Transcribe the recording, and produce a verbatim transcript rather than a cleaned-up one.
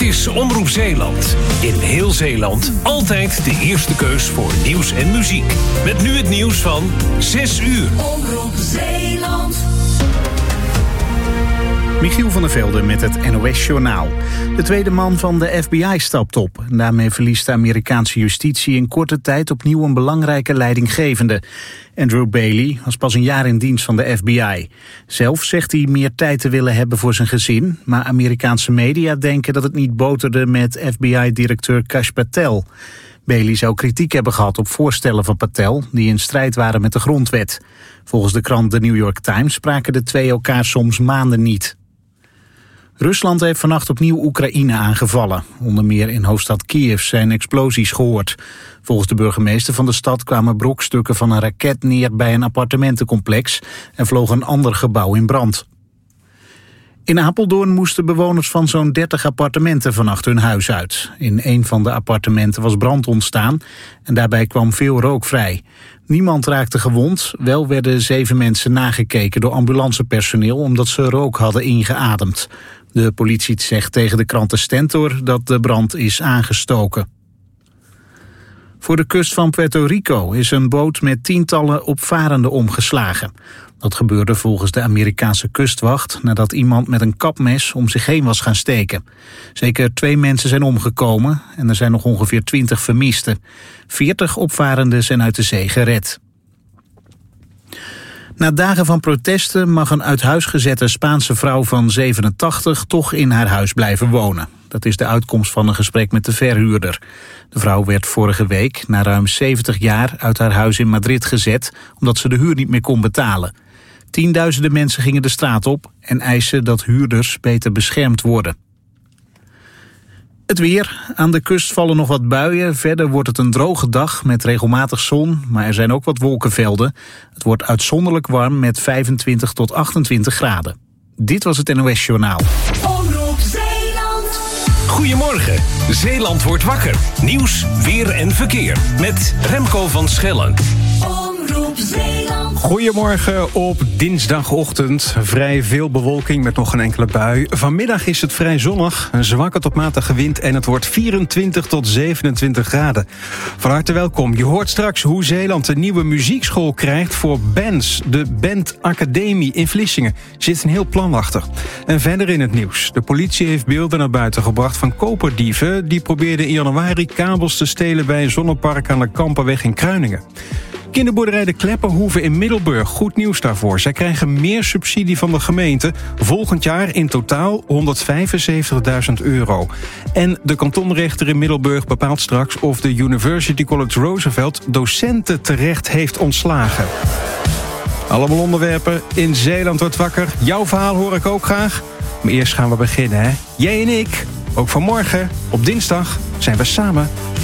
is Omroep Zeeland. In heel Zeeland altijd de eerste keus voor nieuws en muziek. Met nu het nieuws van zes uur. Omroep Zeeland. Michiel van der Velde met het N O S-journaal. De tweede man van de F B I stapt op. Daarmee verliest de Amerikaanse justitie in korte tijd opnieuw een belangrijke leidinggevende. Andrew Bailey was pas een jaar in dienst van de F B I. Zelf zegt hij meer tijd te willen hebben voor zijn gezin, maar Amerikaanse media denken dat het niet boterde met F B I-directeur Kash Patel. Bailey zou kritiek hebben gehad op voorstellen van Patel die in strijd waren met de grondwet. Volgens de krant The New York Times spraken de twee elkaar soms maanden niet. Rusland heeft vannacht opnieuw Oekraïne aangevallen. Onder meer in hoofdstad Kiev zijn explosies gehoord. Volgens de burgemeester van de stad kwamen brokstukken van een raket neer bij een appartementencomplex en vloog een ander gebouw in brand. In Apeldoorn moesten bewoners van zo'n dertig appartementen vannacht hun huis uit. In een van de appartementen was brand ontstaan en daarbij kwam veel rook vrij. Niemand raakte gewond, wel werden zeven mensen nagekeken door ambulancepersoneel omdat ze rook hadden ingeademd. De politie zegt tegen de krant De Stentor dat de brand is aangestoken. Voor de kust van Puerto Rico is een boot met tientallen opvarenden omgeslagen. Dat gebeurde volgens de Amerikaanse kustwacht nadat iemand met een kapmes om zich heen was gaan steken. Zeker twee mensen zijn omgekomen en er zijn nog ongeveer twintig vermisten. Veertig opvarenden zijn uit de zee gered. Na dagen van protesten mag een uit huis gezette Spaanse vrouw van zevenentachtig toch in haar huis blijven wonen. Dat is de uitkomst van een gesprek met de verhuurder. De vrouw werd vorige week na ruim zeventig jaar uit haar huis in Madrid gezet omdat ze de huur niet meer kon betalen. Tienduizenden mensen gingen de straat op en eisen dat huurders beter beschermd worden. Het weer. Aan de kust vallen nog wat buien. Verder wordt het een droge dag met regelmatig zon, maar er zijn ook wat wolkenvelden. Het wordt uitzonderlijk warm met vijfentwintig tot achtentwintig graden. Dit was het N O S-journaal. Omroep Zeeland. Goedemorgen. Zeeland wordt wakker. Nieuws, weer en verkeer. Met Remco van Schellen. Omroep Zeeland. Goedemorgen op dinsdagochtend. Vrij veel bewolking met nog een enkele bui. Vanmiddag is het vrij zonnig, een zwakke tot matige wind en het wordt vierentwintig tot zevenentwintig graden. Van harte welkom. Je hoort straks hoe Zeeland een nieuwe muziekschool krijgt voor bands. De Band Academie in Vlissingen zit een heel plan achter. En verder in het nieuws. De politie heeft beelden naar buiten gebracht van koperdieven. Die probeerden in januari kabels te stelen bij een zonnepark aan de Kampenweg in Kruiningen. Kinderboerderij De Kleppenhoeve in Middelburg. Goed nieuws daarvoor. Zij krijgen meer subsidie van de gemeente. Volgend jaar in totaal honderdvijfenzeventigduizend euro. En de kantonrechter in Middelburg bepaalt straks of de University College Roosevelt docenten terecht heeft ontslagen. Allemaal onderwerpen in Zeeland wordt wakker. Jouw verhaal hoor ik ook graag. Maar eerst gaan we beginnen, hè. Jij en ik, ook vanmorgen, op dinsdag, zijn we samen